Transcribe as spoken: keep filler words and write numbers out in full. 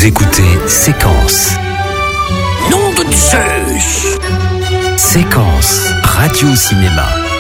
Vous écoutez Séquence. Nom de Zeus! Séquence Radio Cinéma.